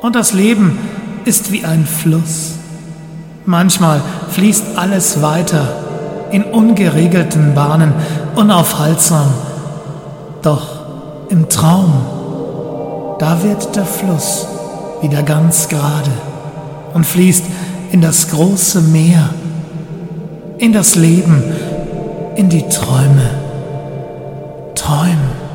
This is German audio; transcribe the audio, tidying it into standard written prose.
Und das Leben ist wie ein Fluss. Manchmal fließt alles weiter in ungeregelten Bahnen, unaufhaltsam. Doch im Traum, da wird der Fluss wieder ganz gerade und fließt in das große Meer, in das Leben, in die Träume. Träum.